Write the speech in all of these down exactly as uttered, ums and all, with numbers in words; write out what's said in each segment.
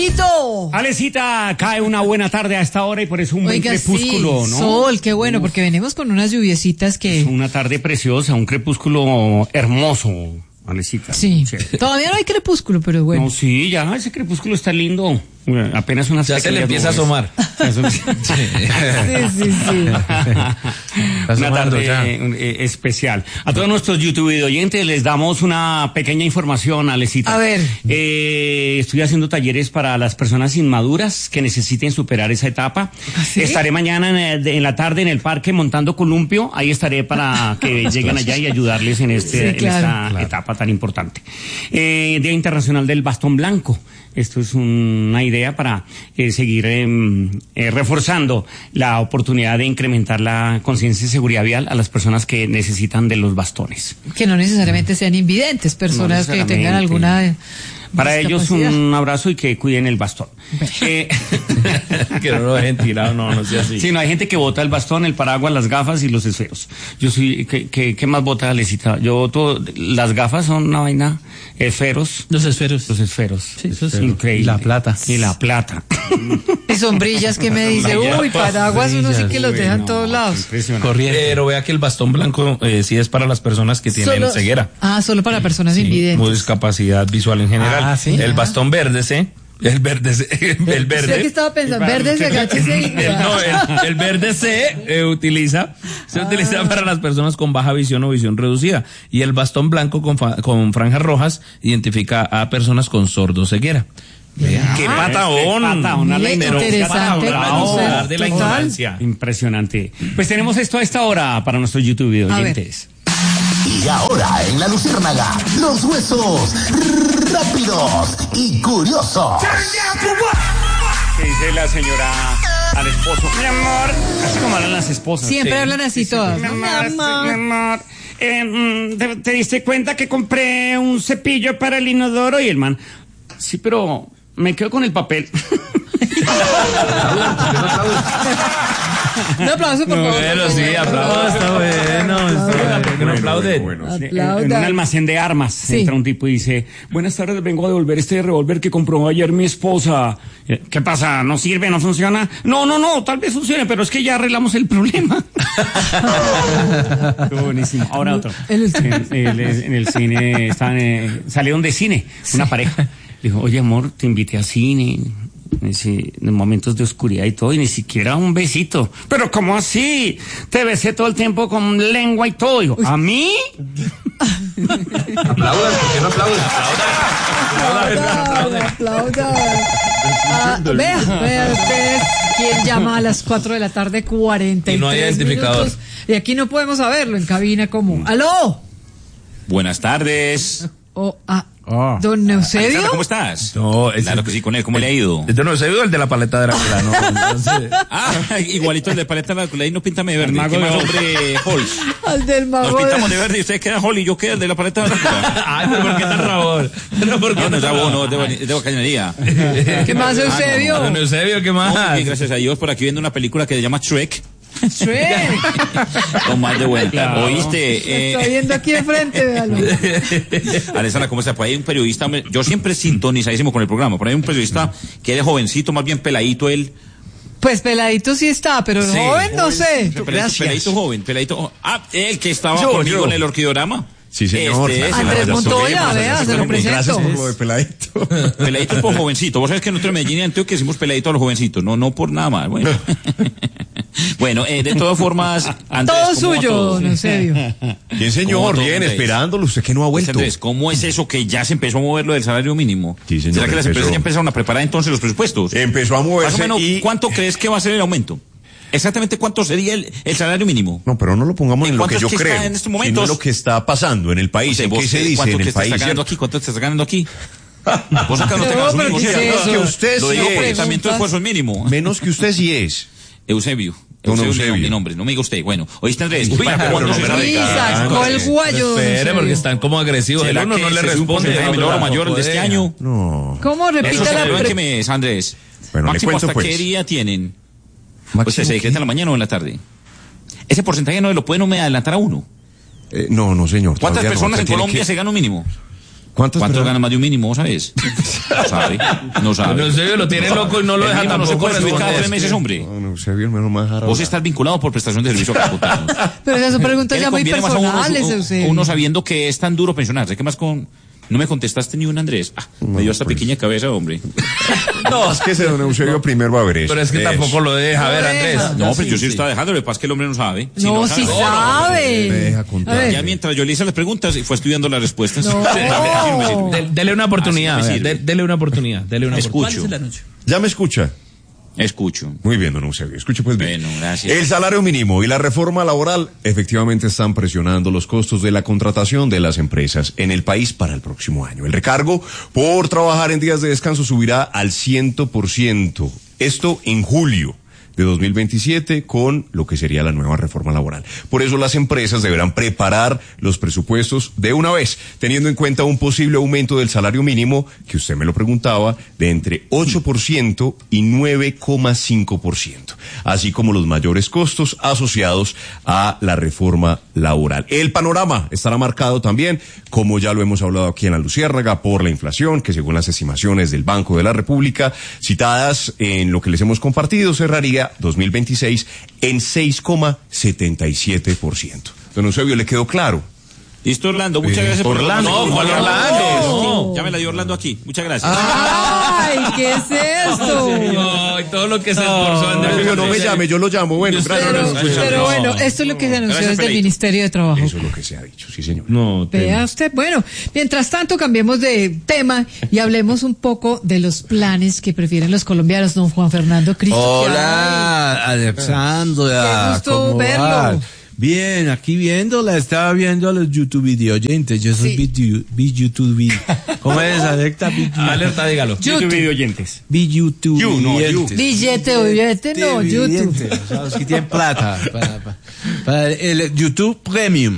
Maxito. Alecita, cae una buena tarde a esta hora y por eso un buen Oiga, crepúsculo, sí, ¿no? Sol, qué bueno, porque venimos con unas lluviecitas que... Es una tarde preciosa, un crepúsculo hermoso, Alecita. Sí, Chévere. todavía no hay crepúsculo, pero bueno. No, sí, ya, ese crepúsculo está lindo. Apenas unas Ya se le empieza nubes. a asomar. Sí, sí, sí. Una tarde eh, especial. A todos nuestros YouTube oyentes les damos una pequeña información, Alecita. A ver. Eh, estoy haciendo talleres para las personas inmaduras que necesiten superar esa etapa. ¿Ah, sí? Estaré mañana en, el- en la tarde en el parque montando columpio. Ahí estaré para que lleguen allá y ayudarles en, este, Sí, en claro. esta Claro. etapa tan importante. Eh, Día Internacional del Bastón Blanco. Esto es una idea para eh, seguir eh, eh, reforzando la oportunidad de incrementar la conciencia y seguridad vial a las personas que necesitan de los bastones. Que no necesariamente sean invidentes, personas No que tengan necesariamente. alguna... Para ellos discapacidad. un abrazo y que cuiden el bastón. Eh, Que no lo dejen tirado, no, no sea así. sí, no, hay gente que bota el bastón, el paraguas, las gafas y los esferos. Yo soy, ¿qué, qué, qué más bota, Alecita? Yo boto, las gafas son una vaina, esferos, Los esferos. los esferos. Sí, eso sí. Increíble. Y la plata. Y la plata. Y sombrillas que me dice, uy, paraguas uno sí que los Uy, dejan no, todos lados. impresionante. Corriente. Pero vea que el bastón blanco eh, sí es para las personas que tienen Solo- ceguera. Ah, solo para personas Sí, o invidentes. discapacidad visual en general. Ah, ¿sí? El Ah. bastón verde, ¿sí? El verde, C, el verde. Sé que estaba pensando, verde se agáchese y... El, no, el, el verde C eh, utiliza, se Ah. utiliza para las personas con baja visión o visión reducida. Y el bastón blanco con, fa- con franjas rojas identifica a personas con sordoceguera. Vea, ¡qué patadón! Qué patadón, Mire, Alecita. interesante Patadón, conocer, hablar de la total. ignorancia. Impresionante. Pues tenemos esto a esta hora para nuestros YouTube A ver. oyentes. Y ahora en la Luciérnaga, los huesos rápidos y curiosos. ¿Qué dice la señora al esposo? Mi amor, así como hablan las esposas. Siempre Sí. hablan así todas. Mi ¿no? amor, mi amor. Eh, mm, ¿te, te diste cuenta que compré un cepillo para el inodoro? Y el man, sí, pero me quedo con el papel. Un aplauso, por favor. Bueno, sí, aplaudo, está bueno. Está bueno, aplaude. Sí, Aplaudan. en un almacén de armas Sí. entra un tipo y dice, buenas tardes, vengo a devolver este revólver que compró ayer mi esposa. Eh, ¿Qué pasa? ¿No sirve? ¿No funciona? No, no, no, tal vez funcione, pero es que ya arreglamos el problema. Qué buenísimo. Ahora otro. El- En, el- en el cine estaban, eh, salieron de cine, una pareja. Dijo, oye amor, te invité a cine. Dice, en momentos de oscuridad y todo, y ni siquiera un besito. Pero ¿cómo así? Te besé todo el tiempo con lengua y todo. Digo, ¿a mí? Aplaudan, ¿por qué no aplauden? Aplaudan, aplaudan. Ah, vea, vea ustedes quién llama a las cuatro de la tarde, cuarenta y tres Y no hay identificador. minutos. Y aquí no podemos saberlo en cabina como, ¿aló? Buenas tardes. O, ah, Oh. ¿don Eusebio? Alexandra, ¿cómo estás? No, ese- Claro que sí, con él. ¿Cómo le ha ido? Este no se vio el de la paleta de Drácula, ¿no? Entonces, Ah, igualito el de paleta de la y no píntame de verde. El mago ¿Qué más, de- hombre, Hall? Al del Nos mago. pintamos de verde y ustedes quedan Hall y yo quedo el de la paleta de Drácula. ay, pero ¿por qué tan rabón? Pero ¿por qué No, no, tan ya rabón? vos, no, de, de cañería. ¿Qué más, Eusebio? Don Eusebio, ¿qué Muy más? bien, gracias a Dios, por aquí viendo una película que se llama Shrek. Shrek. Con más de buena. Claro. ¿Oíste? Lo Eh, está viendo aquí de frente, véalo. Alessandra, ¿cómo está? Por ahí hay un periodista, hombre, yo siempre sintonizadísimo con el programa, por ahí hay un periodista que es jovencito, más bien peladito él. Pues peladito sí está, pero Sí, joven no sé. Peladito, peladito joven, peladito joven. Ah, el que estaba Yo, conmigo yo. en el orquidorama. Sí, señor. Este es, Andrés el- Montoya, vea, se lo Gracias presento. por lo de peladito. Peladito por jovencito. Vos sabés que nosotros en Medellín y Antioquia decimos peladito a los jovencitos. No, no por nada más. Bueno, bueno eh, de todas formas, Andrés, Todo ¿cómo va suyo, todo? don Eusebio. Bien, ¿Cómo señor, todo, bien, Andrés? esperándolo. Usted que no ha Pues, vuelto. Andrés, ¿cómo es eso que ya se empezó a mover lo del salario mínimo? Sí, señor, ¿Será que las empezó. empresas ya empezaron a preparar entonces los presupuestos? Empezó a Más o moverse menos, y... ¿cuánto crees que va a ser el aumento? Exactamente, ¿cuánto sería el, el salario mínimo? No, pero no lo pongamos ¿En en lo que cuánto yo es que creo, está en estos sino momentos? en lo que está pasando en el país. ¿En Vos, qué se eh, dice ¿Cuánto en te el estás país? ganando ¿cierto? aquí? ¿Cuánto te estás ganando aquí? Vos acá no te No, ganas un pero mínimo, ¿qué es ¿cierto? eso? Que usted Lo sí digo es. porque también tu esfuerzo es mínimo. Menos que usted sí es. Eusebio. Don Eusebio, Eusebio. Mi, mi nombre, no me diga usted. Bueno, ¿oíste, Andrés? Uy, ¿Para pero cuándo no se me sabe? Sí, regala. sacó el guayo, don Espere, Eusebio. porque están como agresivos. El ¿Será uno que no le ese es un responde. porcentaje el menor otro o mayor el de este año? No. ¿Cómo Eso repita se la lo en qué pre- mes, Andrés. Bueno, le Máximo, cuento, ¿hasta pues. qué día tienen? Máximo, O sea, ¿se decreta ¿qué? en la mañana o en la tarde? Ese porcentaje no lo puede no me adelantar a uno. Eh, no, no, señor. ¿Cuántas todavía no, personas acá en tiene Colombia que- se ganan un mínimo? ¿Cuántos ¿Cuántos ganan más de un mínimo, sabes? No sabe, no sabe. No sé, lo tiene loco y no lo El deja mínimo no se tampoco puede subir cada tres responder. meses, hombre. No, no, Eusebio, menos más raro. Vos estás vinculado por prestación de servicio acá, Potano. Pero esas son preguntas ¿Qué ya le muy conviene más a uno, personales, uno, Eusebio. uno sabiendo que es tan duro pensionarse? ¿Qué más con...? No me contestaste ni un Andrés. Ah, me dio esta pequeña cabeza, hombre. No, es que ese don Eusebio primero va a ver eso. Pero es que Eso. tampoco lo deja No ver, deja. Andrés. No, pues yo sí lo estaba dejando, lo que pasa es que el hombre no sabe. Si No, sí sabe. sabe. Deja contar. A ver. Ya mientras yo le hice las preguntas y fue estudiando las respuestas. No. Así no me sirve. De- Dele una oportunidad, Así no me vea, sirve. de- dele una oportunidad, dele una Escucho. oportunidad. ¿Ya me escucha? Escucho. Muy bien, don Eusebio. Escuche pues bien. Bueno, gracias. El salario mínimo y la reforma laboral efectivamente están presionando los costos de la contratación de las empresas en el país para el próximo año. El recargo por trabajar en días de descanso subirá al cien por ciento. Esto en julio de dos mil veintisiete con lo que sería la nueva reforma laboral. Por eso las empresas deberán preparar los presupuestos de una vez, teniendo en cuenta un posible aumento del salario mínimo, que usted me lo preguntaba, de entre ocho por ciento y nueve coma cinco por ciento, así como los mayores costos asociados a la reforma laboral. El panorama estará marcado también, como ya lo hemos hablado aquí en la Luciérnaga, por la inflación, que según las estimaciones del Banco de la República, citadas en lo que les hemos compartido, cerraría dos mil veintiséis en seis coma setenta y siete por ciento. Don Eusebio, ¿le quedó claro? Listo, Orlando, muchas Eh, gracias por Orlando, la- no, ¿cuál Orlando? Sí, ya me la dio Orlando aquí. Muchas gracias. Ay, ¿qué es esto? Ay, todo lo que se esforzó Andrés. Eusebio, no me llame, yo lo llamo. Bueno, gracias. Pero, Gracias, pero no. bueno, esto es lo que se anunció Gracias, desde el Felipe. Ministerio de Trabajo. Eso es lo que se ha dicho, sí señor. No, Vea usted, bueno, mientras tanto cambiemos de tema y hablemos un poco de los planes que prefieren los colombianos, don Juan Fernando Cristo. Hola, Alexandra. Qué gusto ¿cómo verlo. vas? Bien, aquí viéndola, estaba viendo a los YouTube video oyentes. Yo soy Sí. video- vi YouTube. vi- ¿Cómo es, Alerta? Vi- Alerta, dígalo. YouTube. YouTube video oyentes. vi YouTube. You, no, you. oyentes. Billete, billete, no, YouTube. Televidentes, o sea, los que tienen plata. Para, para- para el YouTube Premium.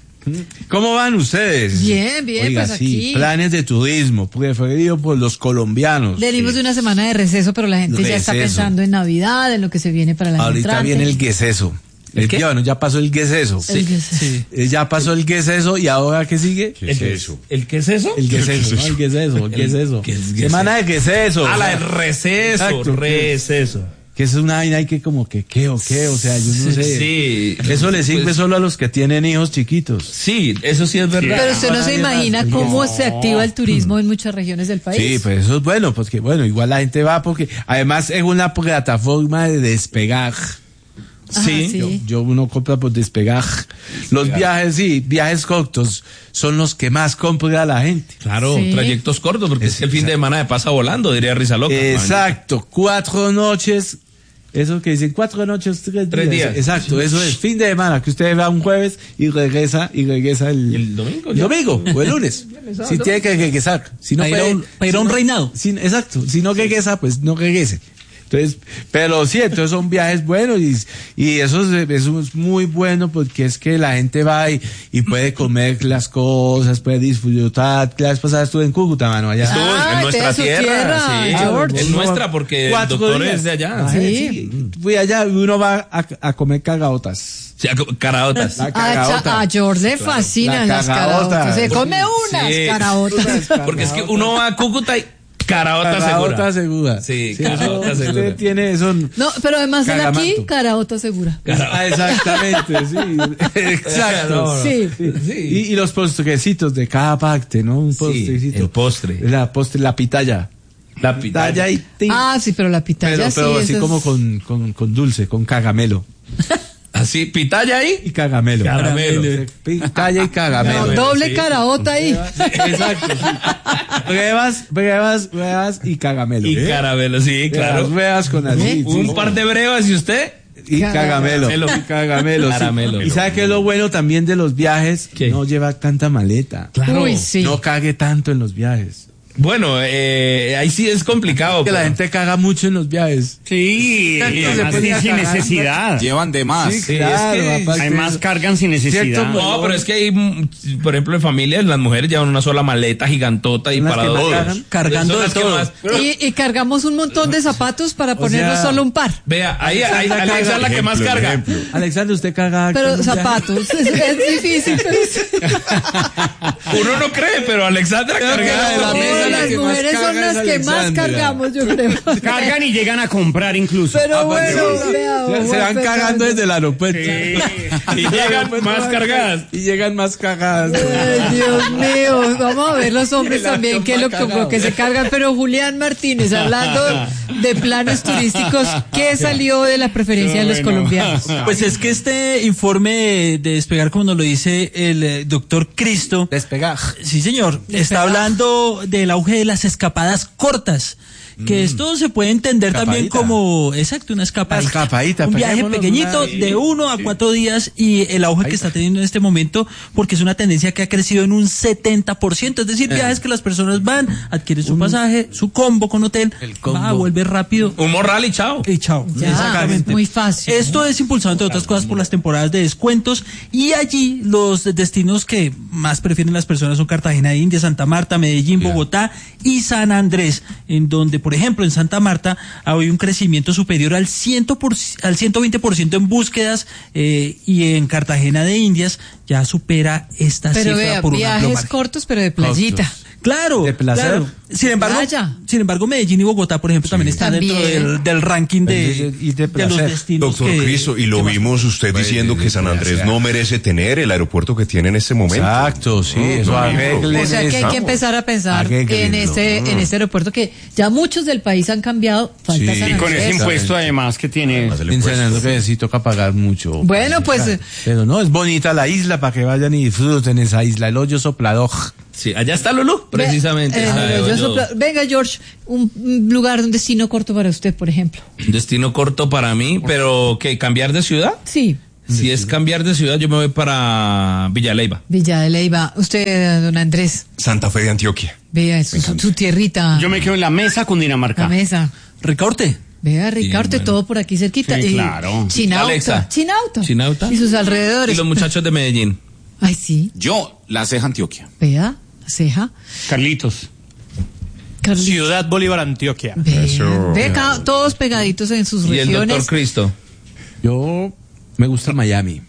¿Cómo van ustedes? Bien, bien, Oiga, pues sí, aquí. planes de turismo preferido por los colombianos. Venimos Sí. de una semana de receso, pero la gente ya está Receso. pensando en Navidad, en lo que se viene para la Ahorita viene el gueseso. ¿El qué? Ya, bueno, ya pasó el gueseso. El gueseso. Eh, Ya pasó el gueseso y ahora ¿qué sigue? ¿Qué es eso? ¿El qué es eso? El gueseso, ¿no? El gueseso, el gueseso. ¿qué es Semana de gueseso. Ah, la del receso, Exacto. receso. Que es una vaina hay que como que qué o qué, o sea, yo no sé. Sí. Eso le sirve Pues, solo a los que tienen hijos chiquitos. Sí, eso sí es verdad. Pero usted no se Para mí imagina es- cómo se activa el turismo en muchas regiones del país. Sí, pues eso es bueno, porque bueno, igual la gente va porque además es una plataforma de despegar. Ajá, sí, sí. Yo, yo uno compra por despegar. Los viajes, sí, viajes cortos son los que más compra la gente. Claro, Sí. trayectos cortos, porque es que el fin de semana me pasa volando, diría Risa Loca. Exacto, cuatro noches. Eso que dicen cuatro noches, tres, Tres días. Exacto, eso es fin de semana, que usted va un jueves y regresa y regresa el, ¿Y el domingo el ya? domingo o el lunes. Si tiene que regresar. Si no Para ir a puede- un- para ir a si un no- reinado. si- exacto, si no regresa, pues no regrese. Entonces, pero sí, entonces son viajes buenos y, y eso, es, eso es muy bueno porque es que la gente va y, y puede comer las cosas, puede disfrutar. La vez pasada estuve en Cúcuta, mano, allá. Estuvo Ah, en nuestra usted es su tierra, tierra, sí. George. Es nuestra porque el Cuatro doctor días. es de allá. Ah, Sí. sí. Fui allá y uno va a, a comer cagaotas. Sí, a- caraotas. La A, cagaota. Cha- a George le fascinan La las cagaota. caraotas. Se come unas Sí. caraotas. Porque es que uno va a Cúcuta y caraota Cagaota segura. segura. Sí, eso- cagaota usted segura. tiene eso. No, pero además él aquí, Cagamanto. caraota segura. Ah, exactamente, sí. Exacto. Sí. Sí. Y, y los postrecitos de cada parte, ¿no? Un postrecito. el postre. La postre, la pitaya. La pitaya. y tin. Ah, sí, pero la pitaya pero, sí. pero así eso es- como con, con, con dulce, con cagamelo. Así, pitaya ahí. Y cagamelo. Caramelo. Pitaya y cagamelo. No, doble sí. caraota ahí. Exacto. Sí. Brevas, brevas, brevas y cagamelo. Y caramelo, sí, claro. Las brevas con así. Un sí. par de brevas y usted. Y cagamelo. Caramelo. Y cagamelo. sí. Caramelo. Y sabe que es lo bueno también de los viajes, ¿Qué? no lleva tanta maleta. Claro. Uy, sí. No cague tanto en los viajes. Bueno, eh, ahí sí es complicado. Que pero... la gente caga mucho en los viajes. Sí, Se además ponía a sin cagar. necesidad. Llevan de más. Sí, Sí, claro, es que aparte Además eso- cargan sin necesidad. Cierto, No, pero es que hay, mm, por ejemplo, en familias, las mujeres llevan una sola maleta gigantota y Son las para que más todos. cagan. Cargando Son de las que todo. más- Y, y cargamos un montón de zapatos para ponernos sea, solo un par. Vea, ahí, ahí, Alexandra Alexa caga. es la que más Ejemplo, carga. ejemplo. Alexander, usted caga. Pero con un viaje? zapatos, es, es difícil. Pero Uno no cree, pero Alexandra Creo que carga la de la no, mesa la las que más mujeres son carga es las que más Alexandra. cargamos, yo creo. Cargan y llegan a comprar incluso. Pero Ah, bueno, pues, vea, se, se Juan van cagando Fernando. desde el aeropuerto. y llegan más cargadas. Y llegan más cagadas. Ay, Dios mío, vamos a ver los hombres La también qué es lo que, toma lo que se cargan. Pero Julián Martínez, hablando de planes turísticos, ¿qué salió de la preferencia de los colombianos? Pues es que este informe de Despegar, como nos lo dice el eh, doctor Cristo, Despegar. sí señor, está hablando del auge de las escapadas cortas. Que esto se puede entender también Escapadita. como, exacto, una escapadita. Una escapadita, Un viaje peguémonos pequeñito una- de uno a cuatro días y el auge que está teniendo en este momento, porque es una tendencia que ha crecido en un setenta por ciento. Es decir, viajes que las personas van, adquieren su pasaje, su combo con hotel, El combo. va, vuelve rápido Un morral y chao. y chao. Ya, Exactamente. muy fácil. Esto es impulsado, entre otras cosas, por las temporadas de descuentos y allí los destinos que más prefieren las personas son Cartagena de Indias, Santa Marta, Medellín, Bogotá y San Andrés, en donde, por ejemplo, en Santa Marta hay un crecimiento superior al, cien por, al ciento veinte por ciento en búsquedas eh, y en Cartagena de Indias ya supera esta Pero cifra vea, por un amplio viajes margen. cortos, pero de playita. Cortos. Claro, De placer. claro. Sin embargo, Playa. sin embargo, Medellín y Bogotá, por ejemplo, también están También. dentro del, del ranking de, Y de de los placer. destinos. Doctor que- Cristo, y lo que más- vimos usted Pues, diciendo que San Andrés gracias. no merece tener el aeropuerto que tiene en este momento. Exacto, sí, eso no, arreglen O sea que hay eso. que empezar a pensar Arréglenlo. en este, en este aeropuerto que ya muchos del país han cambiado. Falta Sí. San Y con ese Andrés. impuesto además que tiene. Además, el En San impuesto. Andrés sí toca pagar mucho. Bueno, pues, Claro. Pero no, es bonita la isla para que vayan y disfruten esa isla. El hoyo soplador. Sí, allá está Lulú, precisamente. Ve- eh, está de yo hoyo. sopla- venga, George, un, un lugar, un destino corto para usted, por ejemplo. Un destino corto para mí, pero ¿qué? ¿Cambiar de ciudad? Sí, Si es cambiar de ciudad, yo me voy para Villa Leyva. Villa de Leyva. Usted, don Andrés, Santa Fe de Antioquia. vea su, su- su tierrita, Yo me quedo en la mesa con Dinamarca. la mesa. Recorte. Vea, Ricardo, bueno. todo por aquí cerquita. Sí, Y claro. Chinauta. Alexa. Chinauta. Chinauta. Y sus Y alrededores. los muchachos de Medellín. Ay, sí. Yo, la ceja Antioquia. Vea, ceja. Carlitos. Carlitos. Ciudad Bolívar, Antioquia. Vea, Eso. vea, ca- todos pegaditos en sus Y el regiones. doctor Cristo. Yo me gusta Miami.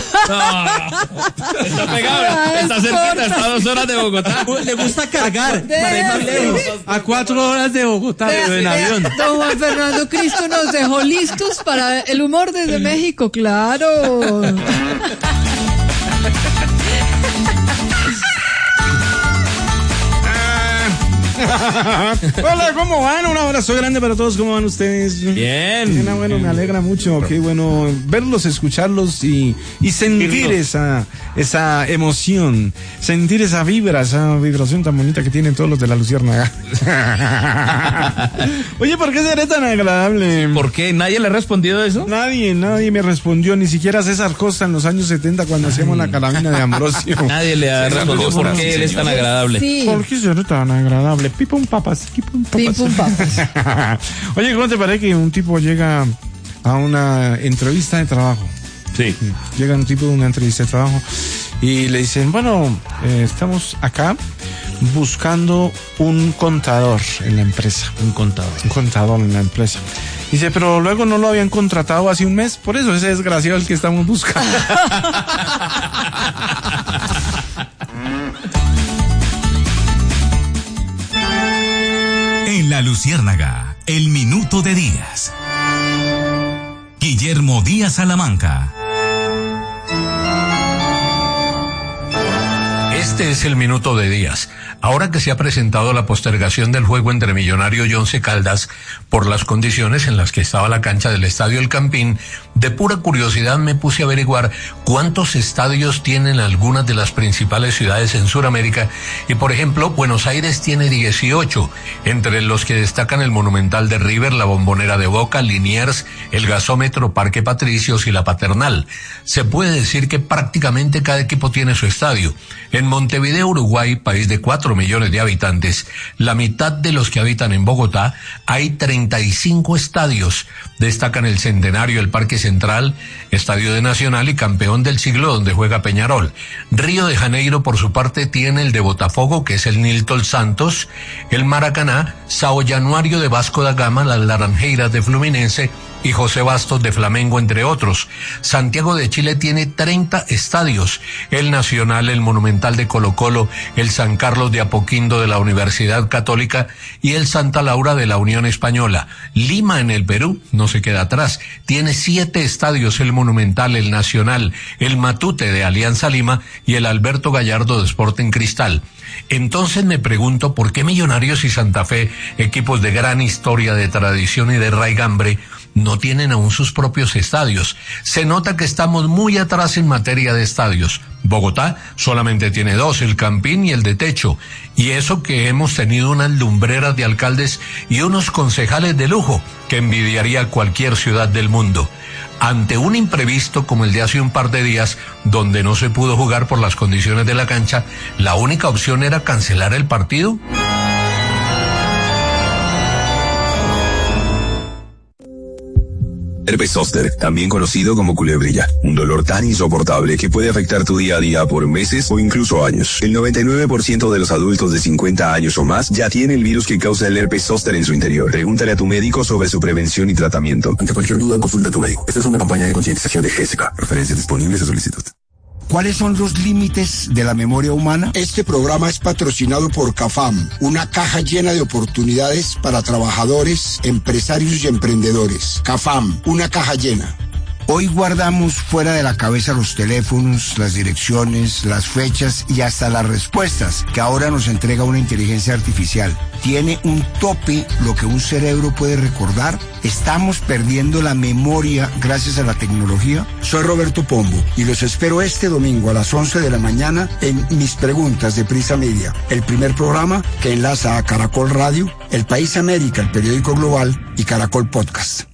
Está pegado, está cerquita, está a dos horas de Bogotá. Le gusta cargar para ir más lejos. A cuatro horas de Bogotá, Vea, pero en vea, avión. don Juan Fernando Cristo nos dejó listos para el humor desde México, claro. Hola, ¿cómo van? Un abrazo grande para todos. ¿Cómo van ustedes? Bien. Bien, bueno, me alegra mucho. Qué bueno verlos, escucharlos y, y sentir Irlos. esa, esa emoción, sentir esa vibra, esa vibración tan bonita que tienen todos los de la Luciérnaga. Oye, ¿por qué seré tan agradable? ¿Por qué? ¿Nadie le ha respondido eso? Nadie, nadie me respondió, ni siquiera César Costa en los años setenta cuando hacíamos la calamina de Ambrosio. Nadie le ha respondido por qué él es tan agradable. Sí. ¿Por qué seré tan agradable? Pipum papas, pipum papas. Pim, pum, papas. Oye, ¿cómo te parece que un tipo llega a una entrevista de trabajo? Sí. Llega un tipo de una entrevista de trabajo y le dicen, bueno, eh, estamos acá buscando un contador en la empresa. Un contador. Un contador en la empresa. Dice, pero luego no lo habían contratado hace un mes, por eso ese desgraciado es el que estamos buscando. En la Luciérnaga, el minuto de Díaz. Guillermo Díaz Salamanca. Este es el minuto de Díaz. Ahora que se ha presentado la postergación del juego entre Millonario y Once Caldas por las condiciones en las que estaba la cancha del Estadio El Campín, de pura curiosidad me puse a averiguar cuántos estadios tienen algunas de las principales ciudades en Sudamérica y, por ejemplo, Buenos Aires tiene dieciocho, entre los que destacan el Monumental de River, la Bombonera de Boca, Liniers, el Gasómetro, Parque Patricios y la Paternal. Se puede decir que prácticamente cada equipo tiene su estadio. En Montevideo, Uruguay, país de cuatro millones de habitantes, la mitad de los que habitan en Bogotá, hay treinta y cinco estadios. Destacan el Centenario, el Parque Central, Estadio de Nacional y Campeón del Siglo, donde juega Peñarol. Río de Janeiro, por su parte, tiene el de Botafogo, que es el Nilton Santos, el Maracaná, Sao Januario de Vasco da Gama, las Laranjeiras de Fluminense y José Bastos de Flamengo, entre otros. Santiago de Chile tiene treinta estadios, el Nacional, el Monumental de Colo-Colo, el San Carlos de Apoquindo de la Universidad Católica y el Santa Laura de la Unión Española. Lima, en el Perú, no se queda atrás, tiene siete estadios, el Monumental, el Nacional, el Matute de Alianza Lima y el Alberto Gallardo de Sporting Cristal. Entonces me pregunto por qué Millonarios y Santa Fe, equipos de gran historia, de tradición y de raigambre, no tienen aún sus propios estadios. Se nota que estamos muy atrás en materia de estadios. Bogotá solamente tiene dos, el Campín y el de Techo. Y eso que hemos tenido unas lumbreras de alcaldes y unos concejales de lujo que envidiaría cualquier ciudad del mundo. Ante un imprevisto como el de hace un par de días, donde no se pudo jugar por las condiciones de la cancha, la única opción era cancelar el partido. Herpes zóster, también conocido como culebrilla, un dolor tan insoportable que puede afectar tu día a día por meses o incluso años. El noventa y nueve por ciento de los adultos de cincuenta años o más ya tiene el virus que causa el herpes zóster en su interior. Pregúntale a tu médico sobre su prevención y tratamiento. Ante cualquier duda, consulta a tu médico. Esta es una campaña de concientización de G S K. Referencias disponibles a solicitud. ¿Cuáles son los límites de la memoria humana? Este programa es patrocinado por CAFAM, una caja llena de oportunidades para trabajadores, empresarios y emprendedores. CAFAM, una caja llena. Hoy guardamos fuera de la cabeza los teléfonos, las direcciones, las fechas y hasta las respuestas que ahora nos entrega una inteligencia artificial. ¿Tiene un tope lo que un cerebro puede recordar? ¿Estamos perdiendo la memoria gracias a la tecnología? Soy Roberto Pombo y los espero este domingo a las once de la mañana en Mis Preguntas de Prisa Media, el primer programa que enlaza a Caracol Radio, El País América, el periódico global, y Caracol Podcast.